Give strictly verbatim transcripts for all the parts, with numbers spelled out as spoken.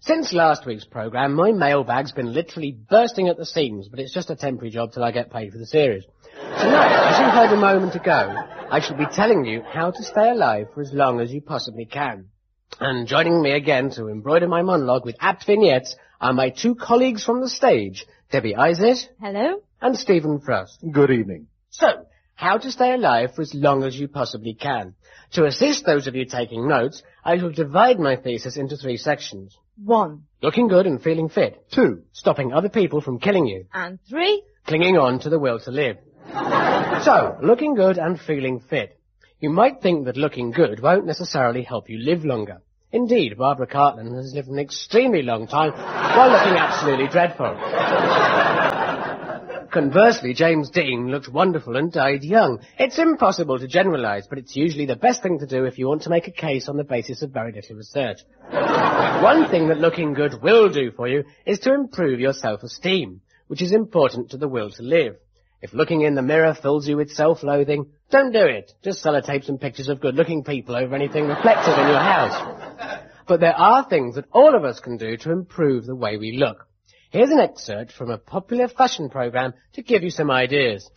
Since last week's programme, my mailbag's been literally bursting at the seams, but it's just a temporary job till I get paid for the series. Tonight, as you heard a moment ago, I shall be telling you how to stay alive for as long as you possibly can. And joining me again to embroider my monologue with apt vignettes are my two colleagues from the stage, Debbie Isett. Hello. And Stephen Frost. Good evening. So, how to stay alive for as long as you possibly can. To assist those of you taking notes, I shall divide my thesis into three sections. One. Looking good and feeling fit. Two. Stopping other people from killing you. And three. Clinging on to the will to live. So, looking good and feeling fit. You might think that looking good won't necessarily help you live longer. Indeed, Barbara Cartland has lived an extremely long time while looking absolutely dreadful. Conversely, James Dean looked wonderful and died young. It's impossible to generalise, but it's usually the best thing to do if you want to make a case on the basis of very little research. One thing that looking good will do for you is to improve your self-esteem, which is important to the will to live. If looking in the mirror fills you with self-loathing, don't do it. Just sellotape some pictures of good-looking people over anything reflective in your house. But there are things that all of us can do to improve the way we look. Here's an excerpt from a popular fashion programme to give you some ideas.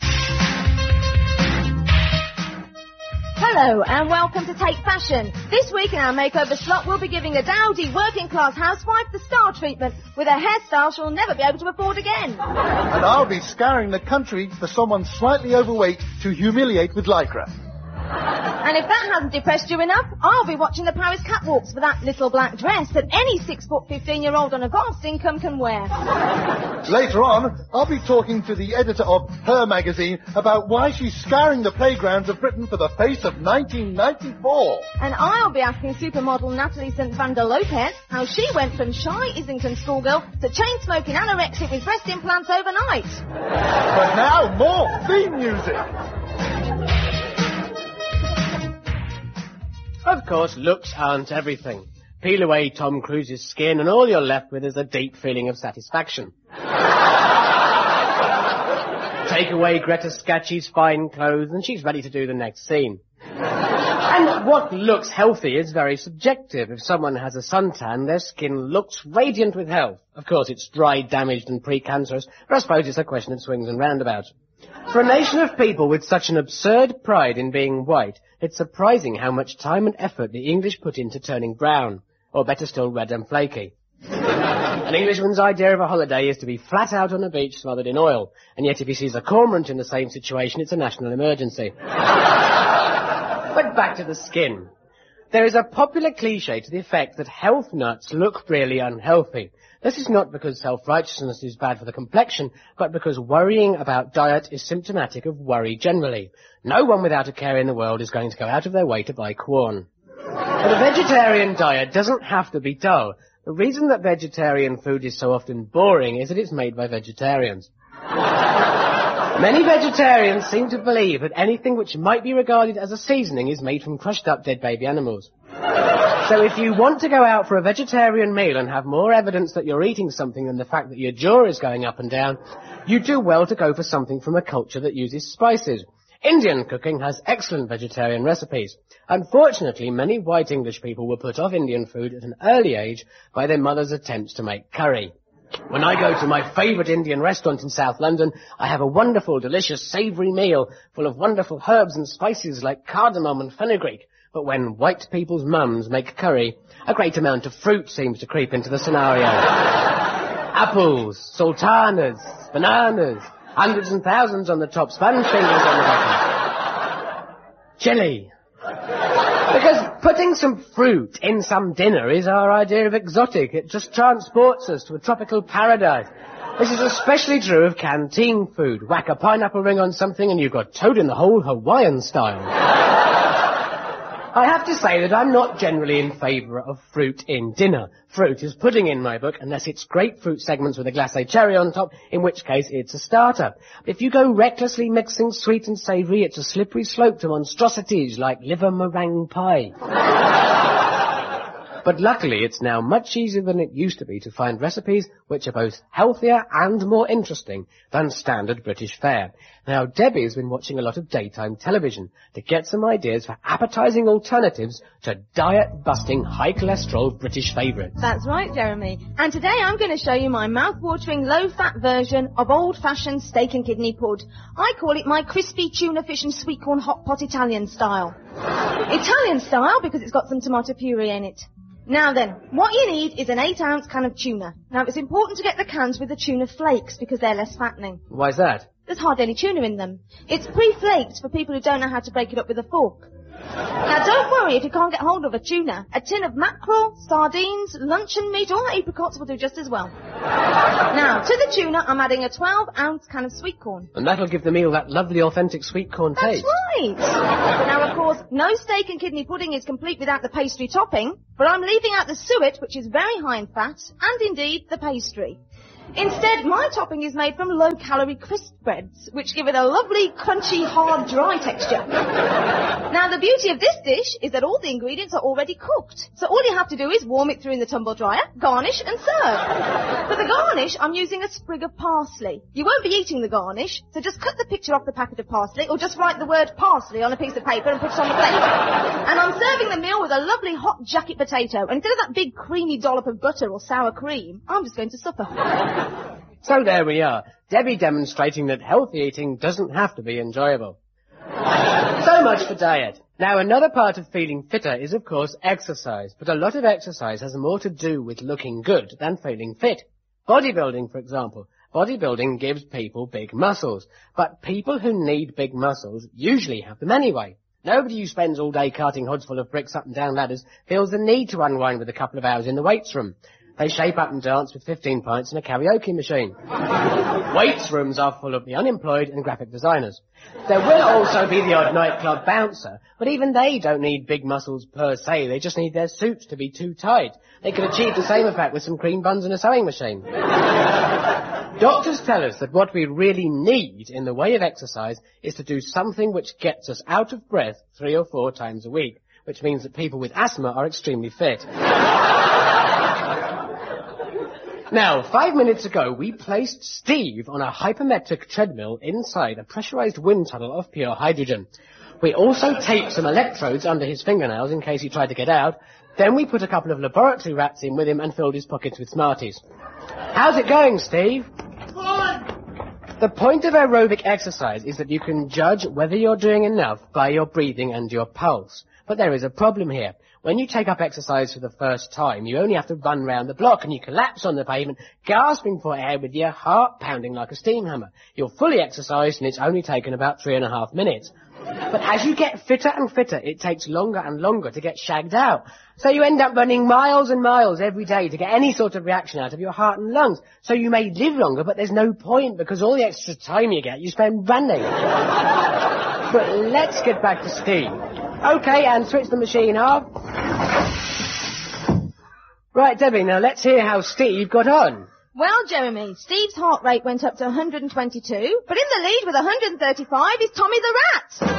Hello and welcome to Take Fashion. This week in our makeover slot we'll be giving a dowdy working class housewife the star treatment with a hairstyle she'll never be able to afford again. And I'll be scouring the country for someone slightly overweight to humiliate with Lycra. And if that hasn't depressed you enough, I'll be watching the Paris catwalks for that little black dress that any six foot fifteen year old on a vast income can wear. Later on, I'll be talking to the editor of Her magazine about why she's scouring the playgrounds of Britain for the face of nineteen ninety-four. And I'll be asking supermodel Natalie Saint Van der Lopez how she went from shy Islington schoolgirl to chain-smoking anorexic with breast implants overnight. But now, more theme music. Of course, looks aren't everything. Peel away Tom Cruise's skin and all you're left with is a deep feeling of satisfaction. Take away Greta Scacchi's fine clothes and she's ready to do the next scene. And what looks healthy is very subjective. If someone has a suntan, their skin looks radiant with health. Of course, it's dry, damaged and precancerous, but I suppose it's a question of swings and roundabouts. For a nation of people with such an absurd pride in being white, it's surprising how much time and effort the English put into turning brown, or better still, red and flaky. An Englishman's idea of a holiday is to be flat out on a beach smothered in oil, and yet if he sees a cormorant in the same situation, it's a national emergency. But back to the skin. There is a popular cliché to the effect that health nuts look really unhealthy. This is not because self-righteousness is bad for the complexion, but because worrying about diet is symptomatic of worry generally. No one without a care in the world is going to go out of their way to buy corn. But a vegetarian diet doesn't have to be dull. The reason that vegetarian food is so often boring is that it's made by vegetarians. Many vegetarians seem to believe that anything which might be regarded as a seasoning is made from crushed up dead baby animals. So if you want to go out for a vegetarian meal and have more evidence that you're eating something than the fact that your jaw is going up and down, you do well to go for something from a culture that uses spices. Indian cooking has excellent vegetarian recipes. Unfortunately, many white English people were put off Indian food at an early age by their mother's attempts to make curry. When I go to my favourite Indian restaurant in South London, I have a wonderful, delicious, savoury meal full of wonderful herbs and spices like cardamom and fenugreek. But when white people's mums make curry, a great amount of fruit seems to creep into the scenario. Apples, sultanas, bananas, hundreds and thousands on the top, Spanish fingers on the bottom. Chili. Because putting some fruit in some dinner is our idea of exotic. It just transports us to a tropical paradise. This is especially true of canteen food. Whack a pineapple ring on something and you've got toad in the hole Hawaiian style. I have to say that I'm not generally in favour of fruit in dinner. Fruit is pudding in my book, unless it's grapefruit segments with a glacé cherry on top, in which case it's a starter. But if you go recklessly mixing sweet and savoury, it's a slippery slope to monstrosities like liver meringue pie. But luckily, it's now much easier than it used to be to find recipes which are both healthier and more interesting than standard British fare. Now, Debbie has been watching a lot of daytime television to get some ideas for appetizing alternatives to diet-busting, high-cholesterol British favourites. That's right, Jeremy. And today I'm going to show you my mouth-watering, low-fat version of old-fashioned steak and kidney pud. I call it my crispy tuna fish and sweet corn hot pot Italian style. Italian style because it's got some tomato puree in it. Now then, what you need is an eight ounce can of tuna. Now it's important to get the cans with the tuna flakes because they're less fattening. Why's that? There's hardly any tuna in them. It's pre-flaked for people who don't know how to break it up with a fork. Now don't worry if you can't get hold of a tuna. A tin of mackerel, sardines, luncheon meat or apricots will do just as well. Now, to the tuna I'm adding a twelve ounce can of sweet corn. And that'll give the meal that lovely authentic sweet corn That's taste. right. Now of course, no steak and kidney pudding is complete without the pastry topping, but I'm leaving out the suet, which is very high in fat, and indeed the pastry. Instead, my topping is made from low-calorie crisp breads, which give it a lovely, crunchy, hard, dry texture. Now, the beauty of this dish is that all the ingredients are already cooked. So all you have to do is warm it through in the tumble dryer, garnish, and serve. For the garnish, I'm using a sprig of parsley. You won't be eating the garnish, so just cut the picture off the packet of parsley, or just write the word parsley on a piece of paper and put it on the plate. And I'm serving the meal with a lovely hot jacket potato. And instead of that big creamy dollop of butter or sour cream, I'm just going to suffer. So there we are, Debbie demonstrating that healthy eating doesn't have to be enjoyable. So much for diet. Now, another part of feeling fitter is, of course, exercise. But a lot of exercise has more to do with looking good than feeling fit. Bodybuilding, for example. Bodybuilding gives people big muscles. But people who need big muscles usually have them anyway. Nobody who spends all day carting hods full of bricks up and down ladders feels the need to unwind with a couple of hours in the weights room. They shape up and dance with fifteen pints in a karaoke machine. Weights rooms are full of the unemployed and graphic designers. There will also be the odd nightclub bouncer, but even they don't need big muscles per se. They just need their suits to be too tight. They could achieve the same effect with some cream buns and a sewing machine. Doctors tell us that what we really need in the way of exercise is to do something which gets us out of breath three or four times a week, which means that people with asthma are extremely fit. Now, five minutes ago, we placed Steve on a hypermetric treadmill inside a pressurized wind tunnel of pure hydrogen. We also taped some electrodes under his fingernails in case he tried to get out. Then we put a couple of laboratory rats in with him and filled his pockets with Smarties. How's it going, Steve? Fine. The point of aerobic exercise is that you can judge whether you're doing enough by your breathing and your pulse. But there is a problem here. When you take up exercise for the first time, you only have to run round the block and you collapse on the pavement, gasping for air with your heart pounding like a steam hammer. You're fully exercised and it's only taken about three and a half minutes. But as you get fitter and fitter, it takes longer and longer to get shagged out. So you end up running miles and miles every day to get any sort of reaction out of your heart and lungs. So you may live longer, but there's no point because all the extra time you get, you spend running. But let's get back to Steve. Okay, and switch the machine off. Right, Debbie, now let's hear how Steve got on. Well, Jeremy, Steve's heart rate went up to one hundred twenty-two, but in the lead with one hundred thirty-five is Tommy the Rat.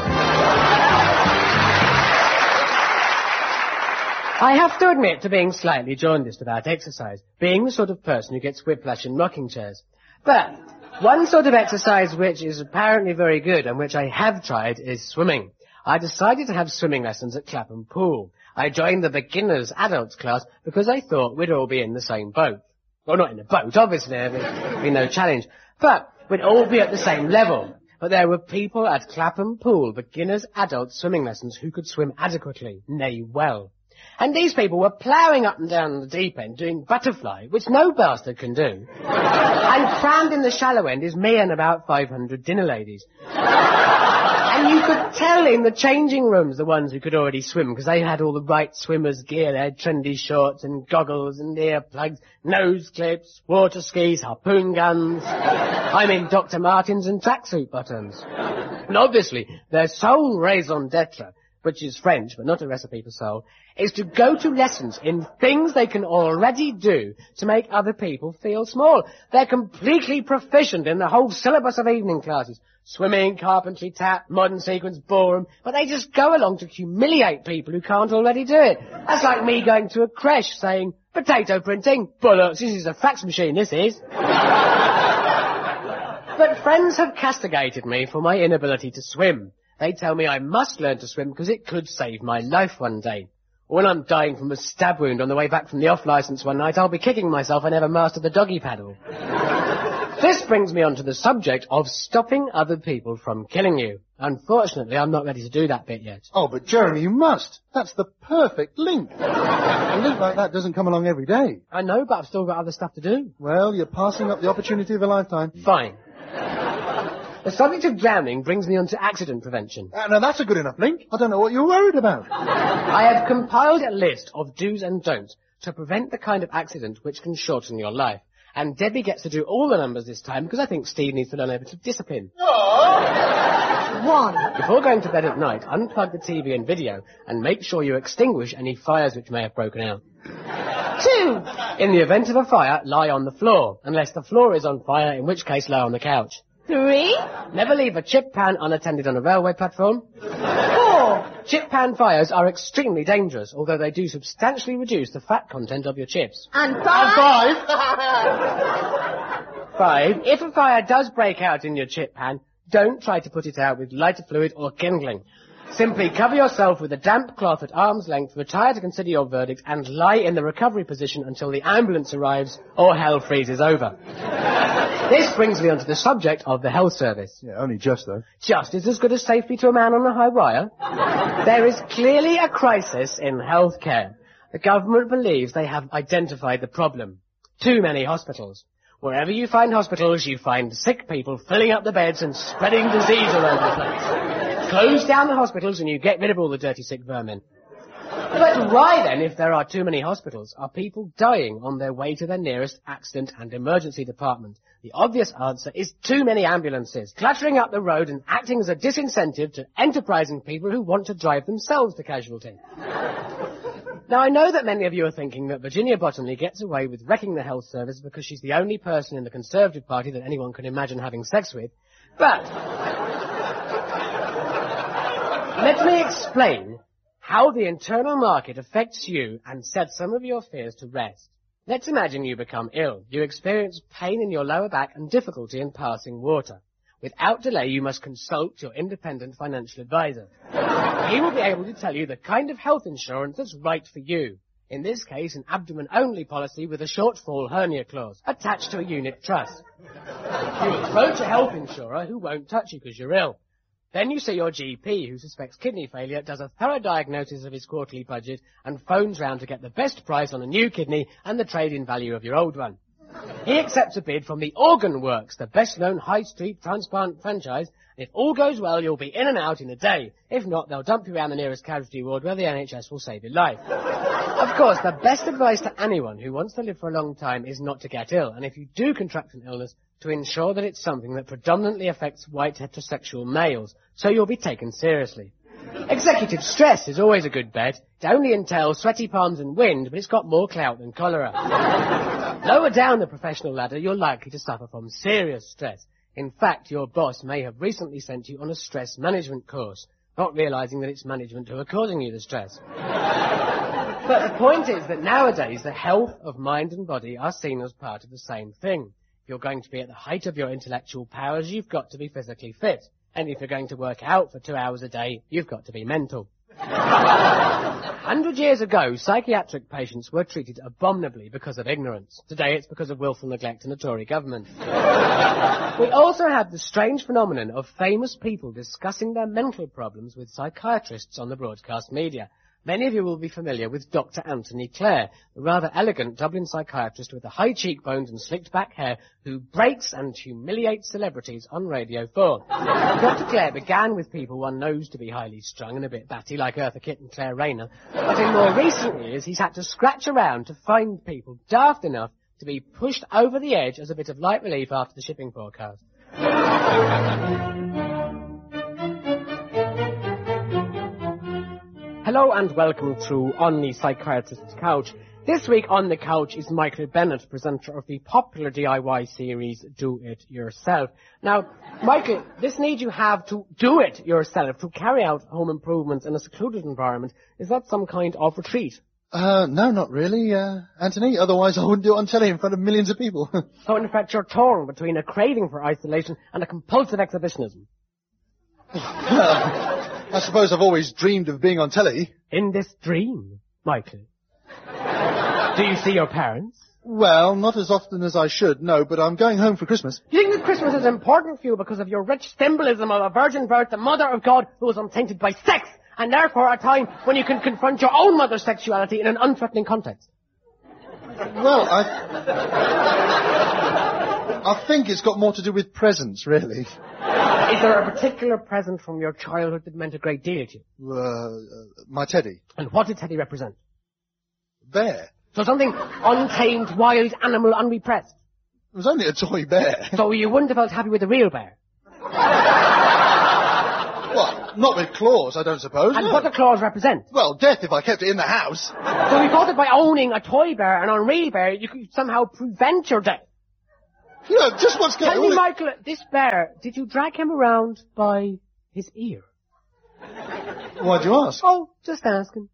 I have to admit to being slightly jaundiced about exercise, being the sort of person who gets whiplash in rocking chairs. But one sort of exercise which is apparently very good and which I have tried is swimming. I decided to have swimming lessons at Clapham Pool. I joined the beginners adults class because I thought we'd all be in the same boat. Well, not in a boat, obviously, there'd be no challenge. But we'd all be at the same level. But there were people at Clapham Pool, beginners adult swimming lessons, who could swim adequately, nay, well. And these people were ploughing up and down the deep end, doing butterfly, which no bastard can do. And crammed in the shallow end is me and about five hundred dinner ladies. And you could tell in the changing rooms the ones who could already swim, because they had all the right swimmer's gear. They had trendy shorts and goggles and earplugs, nose clips, water skis, harpoon guns. I mean Doctor Martens and tracksuit buttons. And obviously, their sole raison d'etre which is French but not a recipe for soul, is to go to lessons in things they can already do to make other people feel small. They're completely proficient in the whole syllabus of evening classes. Swimming, carpentry, tap, modern sequence, ballroom, but they just go along to humiliate people who can't already do it. That's like me going to a creche saying, potato printing, bollocks, this is a fax machine, this is. But friends have castigated me for my inability to swim. They tell me I must learn to swim because it could save my life one day. When I'm dying from a stab wound on the way back from the off-licence one night, I'll be kicking myself I never mastered the doggy paddle. This brings me on to the subject of stopping other people from killing you. Unfortunately, I'm not ready to do that bit yet. Oh, but Jeremy, you must. That's the perfect link. A link like that doesn't come along every day. I know, but I've still got other stuff to do. Well, you're passing up the opportunity of a lifetime. Fine. The subject of drowning brings me on to accident prevention. Uh, now, that's a good enough link. I don't know what you're worried about. I have compiled a list of do's and don'ts to prevent the kind of accident which can shorten your life. And Debbie gets to do all the numbers this time because I think Steve needs to learn a bit of discipline. One. Before going to bed at night, unplug the T V and video and make sure you extinguish any fires which may have broken out. Two. In the event of a fire, lie on the floor, unless the floor is on fire, in which case lie on the couch. Three. Never leave a chip pan unattended on a railway platform. Four. Chip pan fires are extremely dangerous, although they do substantially reduce the fat content of your chips. And And five. five. Five, if a fire does break out in your chip pan, don't try to put it out with lighter fluid or kindling. Simply cover yourself with a damp cloth at arm's length, retire to consider your verdict, and lie in the recovery position until the ambulance arrives or hell freezes over. This brings me on to the subject of the health service. Yeah, only just, though. Just is as good as safety to a man on a high wire. There is clearly a crisis in health care. The government believes they have identified the problem. Too many hospitals. Wherever you find hospitals, you find sick people filling up the beds and spreading disease all over the place. Close down the hospitals and you get rid of all the dirty sick vermin. But why then, if there are too many hospitals, are people dying on their way to their nearest accident and emergency department? The obvious answer is too many ambulances, cluttering up the road and acting as a disincentive to enterprising people who want to drive themselves to casualty. Now, I know that many of you are thinking that Virginia Bottomley gets away with wrecking the health service because she's the only person in the Conservative Party that anyone can imagine having sex with, but let me explain how the internal market affects you and set some of your fears to rest. Let's imagine you become ill. You experience pain in your lower back and difficulty in passing water. Without delay, you must consult your independent financial advisor. He will be able to tell you the kind of health insurance that's right for you. In this case, an abdomen-only policy with a shortfall hernia clause attached to a unit trust. You approach a health insurer who won't touch you because you're ill. Then you see your G P, who suspects kidney failure, does a thorough diagnosis of his quarterly budget, and phones round to get the best price on a new kidney and the trade-in value of your old one. He accepts a bid from the Organ Works, the best-known high-street transplant franchise. If all goes well, you'll be in and out in a day. If not, they'll dump you around the nearest casualty ward where the N H S will save your life. Of course, the best advice to anyone who wants to live for a long time is not to get ill, and if you do contract an illness, to ensure that it's something that predominantly affects white heterosexual males, so you'll be taken seriously. Executive stress is always a good bet. It only entails sweaty palms and wind, but it's got more clout than cholera. Lower down the professional ladder, you're likely to suffer from serious stress. In fact, your boss may have recently sent you on a stress management course, not realizing that it's management who are causing you the stress. But the point is that nowadays the health of mind and body are seen as part of the same thing. If you're going to be at the height of your intellectual powers, you've got to be physically fit. And if you're going to work out for two hours a day, you've got to be mental. A hundred years ago, psychiatric patients were treated abominably because of ignorance. Today it's because of willful neglect and a Tory government. We also have the strange phenomenon of famous people discussing their mental problems with psychiatrists on the broadcast media. Many of you will be familiar with Doctor Anthony Clare, the rather elegant Dublin psychiatrist with the high cheekbones and slicked back hair who breaks and humiliates celebrities on Radio four. Doctor Clare began with people one knows to be highly strung and a bit batty, like Eartha Kitt and Claire Rayner, but in more recent years he's had to scratch around to find people daft enough to be pushed over the edge as a bit of light relief after the shipping forecast. Hello and welcome to On the Psychiatrist's Couch. This week on the couch is Michael Bennett, presenter of the popular D I Y series Do It Yourself. Now, Michael, this need you have to do it yourself, to carry out home improvements in a secluded environment, is that some kind of retreat? Uh, no, not really, uh, Anthony. Otherwise I wouldn't do it on telly in front of millions of people. So in fact you're torn between a craving for isolation and a compulsive exhibitionism. Well, I suppose I've always dreamed of being on telly. In this dream, Michael. Do you see your parents? Well, not as often as I should, no, but I'm going home for Christmas. Do you think that Christmas is important for you because of your rich symbolism of a virgin birth, the mother of God who was untainted by sex, and therefore a time when you can confront your own mother's sexuality in an unthreatening context? Well, I... I think it's got more to do with presents, really. Is there a particular present from your childhood that meant a great deal to you? Uh, uh, my teddy. And what did Teddy represent? Bear. So something untamed, wild animal, unrepressed. It was only a toy bear. So you wouldn't have felt happy with the real bear? What? Not with claws, I don't suppose. And no. what do claws represent? Well, death if I kept it in the house. So you thought that by owning a toy bear, an unreal bear, you could somehow prevent your death? No, just what's going on. Tell me, Michael, this bear, did you drag him around by his ear? Why'd you ask? Oh, just asking.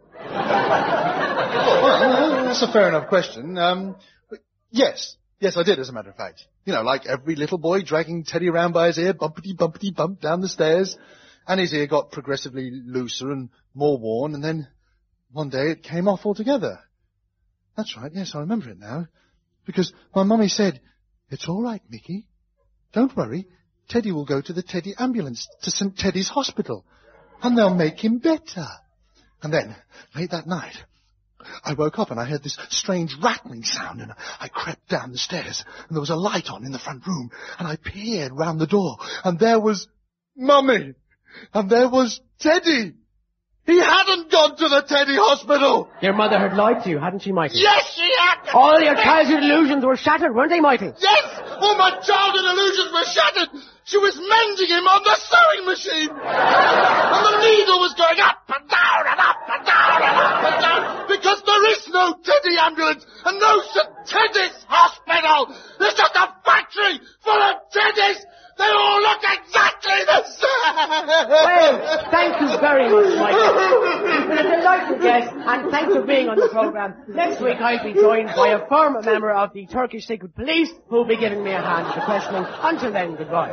Well, that's a fair enough question. Um, but yes. Yes, I did, as a matter of fact. You know, like every little boy dragging Teddy around by his ear, bumpity, bumpity, bump down the stairs. And his ear got progressively looser and more worn, and then one day it came off altogether. That's right, yes, I remember it now. Because my mummy said, "It's all right, Mickey. Don't worry. Teddy will go to the Teddy ambulance to Saint Teddy's hospital, and they'll make him better." And then, late that night, I woke up and I heard this strange rattling sound, and I crept down the stairs, and there was a light on in the front room, and I peered round the door, and there was Mummy, and there was Teddy. He hadn't gone to the Teddy hospital. Your mother had lied to you, hadn't she, Michael? Yes, she had. All your childhood illusions were shattered, weren't they, Michael? Yes, all my childhood illusions were shattered. She was mending him on the sewing machine. And the needle was going up and down and up and down and up and down. Because there is no Teddy ambulance and no Saint Teddy's hospital. There's just a factory full of Teddys. They all look exactly the same. Well, thank you very much, Michael. You've been a delightful guest, and thanks for being on the programme. Next week I'll be joined by a former member of the Turkish Secret Police who will be giving me a hand with the questioning. Until then, goodbye.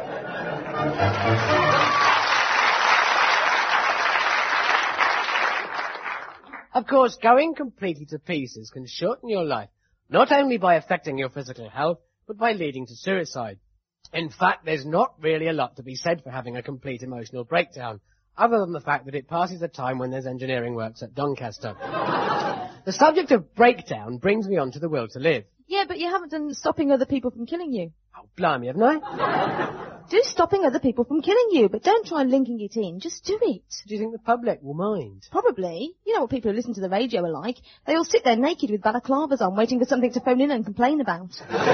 Of course, going completely to pieces can shorten your life, not only by affecting your physical health, but by leading to suicide. In fact, there's not really a lot to be said for having a complete emotional breakdown, other than the fact that it passes a time when there's engineering works at Doncaster. The subject of breakdown brings me on to the will to live. Yeah, but you haven't done stopping other people from killing you. Oh, blimey, haven't I? Do stopping other people from killing you, but don't try linking it in. Just do it. Do you think the public will mind? Probably. You know what people who listen to the radio are like. They all sit there naked with balaclavas on, waiting for something to phone in and complain about.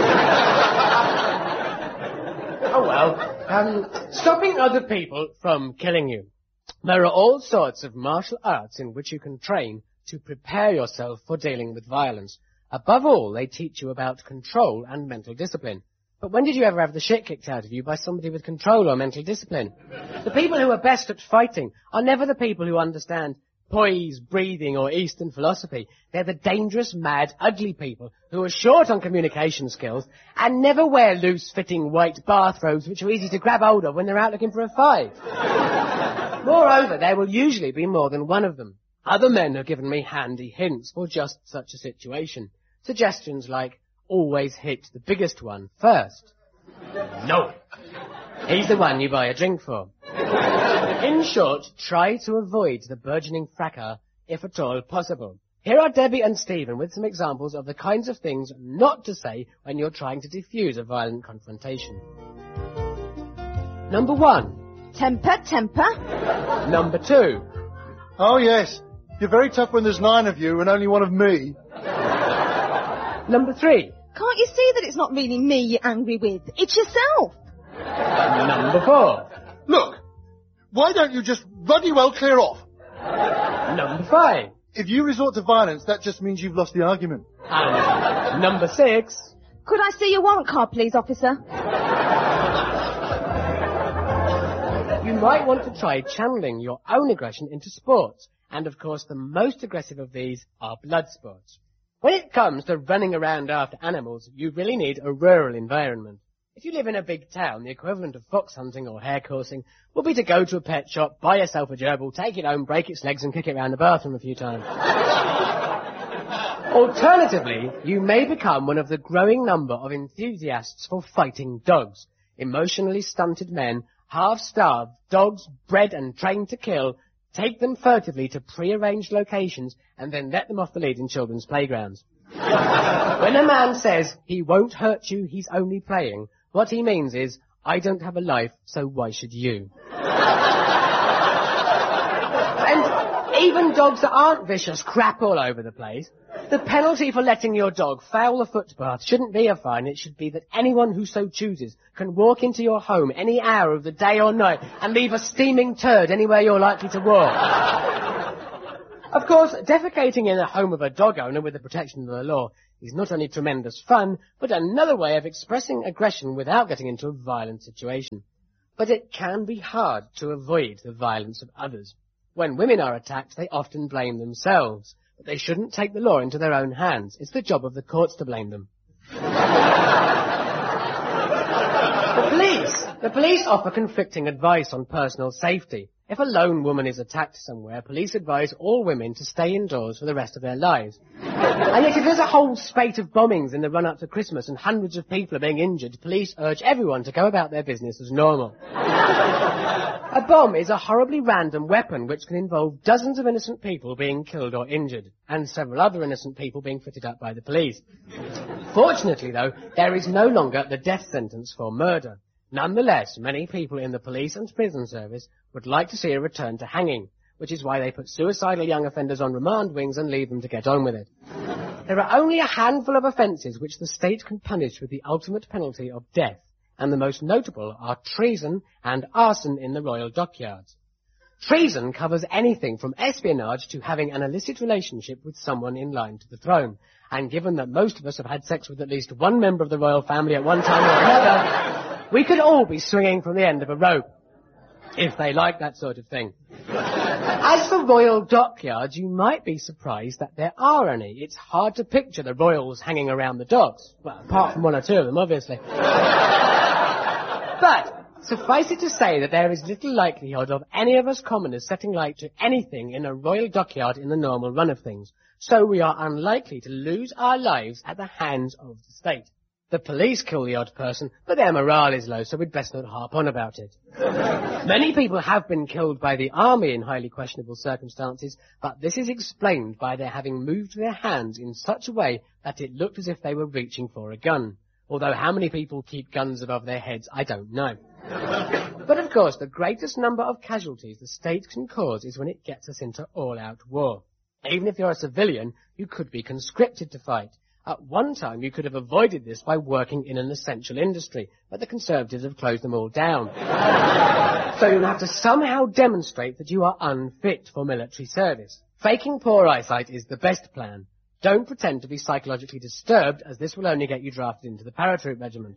Oh, well, um, stopping other people from killing you. There are all sorts of martial arts in which you can train to prepare yourself for dealing with violence. Above all, they teach you about control and mental discipline. But when did you ever have the shit kicked out of you by somebody with control or mental discipline? The people who are best at fighting are never the people who understand poise, breathing, or Eastern philosophy. They're the dangerous, mad, ugly people who are short on communication skills and never wear loose-fitting white bathrobes which are easy to grab hold of when they're out looking for a fight. Moreover, there will usually be more than one of them. Other men have given me handy hints for just such a situation. Suggestions like, always hit the biggest one first. No. He's the one you buy a drink for. In short, try to avoid the burgeoning fracas, if at all possible. Here are Debbie and Stephen with some examples of the kinds of things not to say when you're trying to defuse a violent confrontation. Number one. Temper, temper. Number two. Oh, yes. You're very tough when there's nine of you and only one of me. Number three. Can't you see that it's not really me you're angry with? It's yourself. Number four. Look, why don't you just bloody well clear off? Number five. If you resort to violence, that just means you've lost the argument. And number six. Could I see your warrant card, please, officer? You might want to try channeling your own aggression into sports. And of course, the most aggressive of these are blood sports. When it comes to running around after animals, you really need a rural environment. If you live in a big town, the equivalent of fox hunting or hare coursing will be to go to a pet shop, buy yourself a gerbil, take it home, break its legs and kick it around the bathroom a few times. Alternatively, you may become one of the growing number of enthusiasts for fighting dogs. Emotionally stunted men, half-starved, dogs bred and trained to kill, take them furtively to pre-arranged locations and then let them off the lead in children's playgrounds. When a man says he won't hurt you, he's only playing, what he means is, I don't have a life, so why should you? And even dogs that aren't vicious crap all over the place. The penalty for letting your dog foul the footpath shouldn't be a fine, it should be that anyone who so chooses can walk into your home any hour of the day or night and leave a steaming turd anywhere you're likely to walk. Of course, defecating in the home of a dog owner with the protection of the law is not only tremendous fun, but another way of expressing aggression without getting into a violent situation. But it can be hard to avoid the violence of others. When women are attacked, they often blame themselves. But they shouldn't take the law into their own hands. It's the job of the courts to blame them. The police. The police offer conflicting advice on personal safety. If a lone woman is attacked somewhere, police advise all women to stay indoors for the rest of their lives. And yet if there's a whole spate of bombings in the run-up to Christmas and hundreds of people are being injured, police urge everyone to go about their business as normal. A bomb is a horribly random weapon which can involve dozens of innocent people being killed or injured, and several other innocent people being fitted up by the police. Fortunately, though, there is no longer the death sentence for murder. Nonetheless, many people in the police and prison service would like to see a return to hanging, which is why they put suicidal young offenders on remand wings and leave them to get on with it. There are only a handful of offences which the state can punish with the ultimate penalty of death, and the most notable are treason and arson in the royal dockyards. Treason covers anything from espionage to having an illicit relationship with someone in line to the throne, and given that most of us have had sex with at least one member of the royal family at one time or another, we could all be swinging from the end of a rope, if they like that sort of thing. As for royal dockyards, you might be surprised that there are any. It's hard to picture the royals hanging around the docks. Well, apart from one or two of them, obviously. But suffice it to say that there is little likelihood of any of us commoners setting light to anything in a royal dockyard in the normal run of things. So we are unlikely to lose our lives at the hands of the state. The police kill the odd person, but their morale is low, so we'd best not harp on about it. Many people have been killed by the army in highly questionable circumstances, but this is explained by their having moved their hands in such a way that it looked as if they were reaching for a gun. Although how many people keep guns above their heads, I don't know. But of course, the greatest number of casualties the state can cause is when it gets us into all-out war. Even if you're a civilian, you could be conscripted to fight. At one time, you could have avoided this by working in an essential industry, but the Conservatives have closed them all down. So you'll have to somehow demonstrate that you are unfit for military service. Faking poor eyesight is the best plan. Don't pretend to be psychologically disturbed, as this will only get you drafted into the paratroop regiment.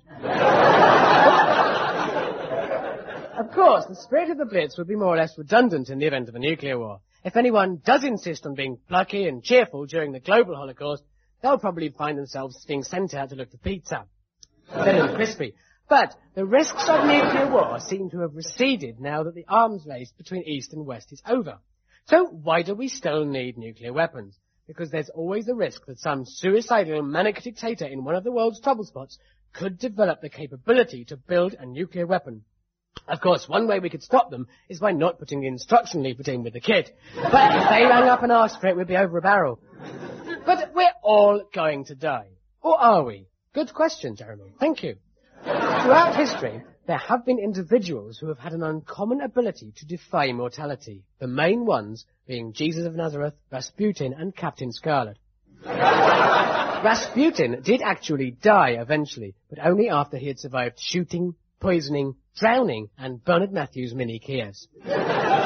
Of course, the spirit of the Blitz would be more or less redundant in the event of a nuclear war. If anyone does insist on being plucky and cheerful during the global holocaust, they'll probably find themselves being sent out to look for pizza. Thin and crispy. But the risks of nuclear war seem to have receded now that the arms race between East and West is over. So why do we still need nuclear weapons? Because there's always the risk that some suicidal manic dictator in one of the world's trouble spots could develop the capability to build a nuclear weapon. Of course, one way we could stop them is by not putting the instruction leaflet in with the kit. But if they rang up and asked for it, we'd be over a barrel. But we're all going to die. Or are we? Good question, Jeremy. Thank you. Throughout history, there have been individuals who have had an uncommon ability to defy mortality, the main ones being Jesus of Nazareth, Rasputin, and Captain Scarlet. Rasputin did actually die eventually, but only after he had survived shooting, poisoning, drowning, and Bernard Matthews' mini Kievs.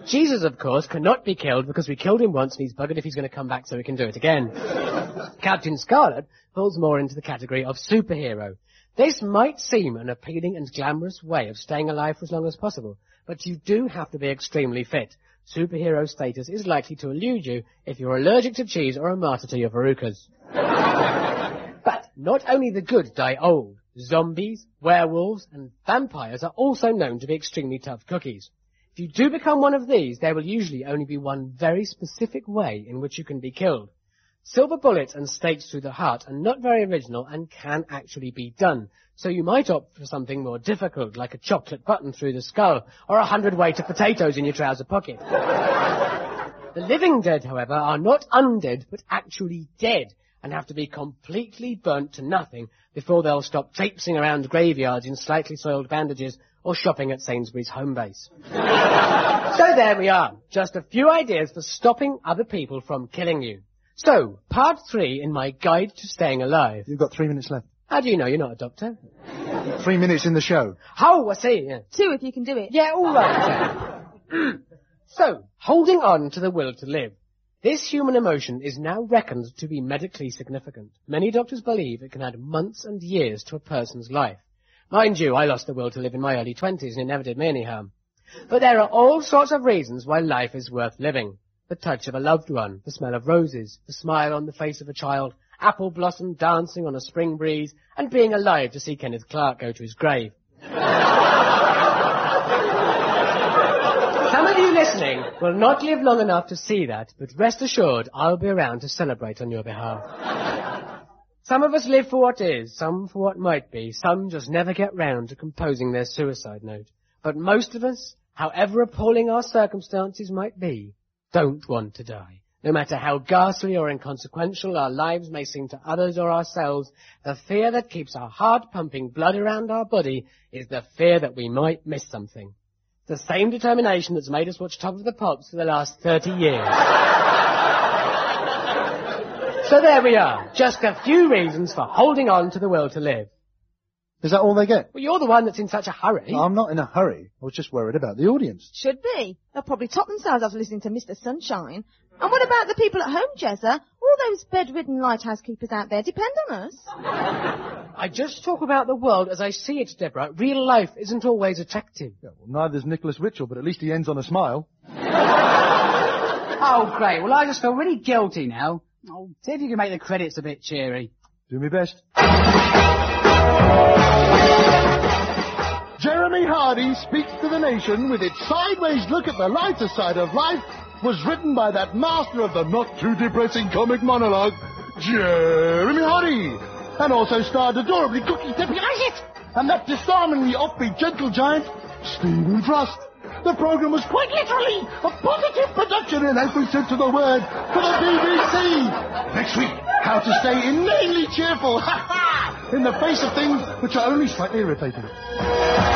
Jesus, of course, cannot be killed because we killed him once and he's buggered if he's going to come back so we can do it again. Captain Scarlet falls more into the category of superhero. This might seem an appealing and glamorous way of staying alive for as long as possible, but you do have to be extremely fit. Superhero status is likely to elude you if you're allergic to cheese or a martyr to your verrucas. But not only the good die old. Zombies, werewolves, and vampires are also known to be extremely tough cookies. If you do become one of these, there will usually only be one very specific way in which you can be killed. Silver bullets and stakes through the heart are not very original and can actually be done, so you might opt for something more difficult, like a chocolate button through the skull, or a hundred weight of potatoes in your trouser pocket. The living dead, however, are not undead, but actually dead, and have to be completely burnt to nothing before they'll stop traipsing around graveyards in slightly soiled bandages or shopping at Sainsbury's home base. So there we are, just a few ideas for stopping other people from killing you. So, part three in my guide to staying alive. You've got three minutes left. How do you know you're not a doctor? Three minutes in the show. Oh, I see, yeah. Two if you can do it. Yeah, all right. So, holding on to the will to live. This human emotion is now reckoned to be medically significant. Many doctors believe it can add months and years to a person's life. Mind you, I lost the will to live in my early twenties and it never did me any harm. But there are all sorts of reasons why life is worth living. The touch of a loved one, the smell of roses, the smile on the face of a child, apple blossom dancing on a spring breeze, and being alive to see Kenneth Clark go to his grave. Some of you listening will not live long enough to see that, but rest assured I'll be around to celebrate on your behalf. Some of us live for what is, some for what might be, some just never get round to composing their suicide note. But most of us, however appalling our circumstances might be, don't want to die. No matter how ghastly or inconsequential our lives may seem to others or ourselves, the fear that keeps our heart pumping blood around our body is the fear that we might miss something. The same determination that's made us watch Top of the Pops for the last thirty years. So there we are. Just a few reasons for holding on to the will to live. Is that all they get? Well, you're the one that's in such a hurry. I'm not in a hurry. I was just worried about the audience. Should be. They'll probably top themselves after listening to Mister Sunshine. And what about the people at home, Jezza? All those bedridden lighthouse keepers out there depend on us. I just talk about the world as I see it, Deborah. Real life isn't always attractive. Yeah, well, neither's Nicholas Ritchell, but at least he ends on a smile. Oh, great. Well, I just feel really guilty now. Oh, see if you can make the credits a bit cheery. Do me best. Jeremy Hardy Speaks to the Nation with its sideways look at the lighter side of life was written by that master of the not-too-depressing comic monologue, Jeremy Hardy, and also starred adorably Cookie Tippy Isaac and that disarmingly offbeat gentle giant, Stephen Frost. The program was quite literally a positive production in every sense of the word for the B B C. Next week, how to stay inanely cheerful, ha ha, in the face of things which are only slightly irritating.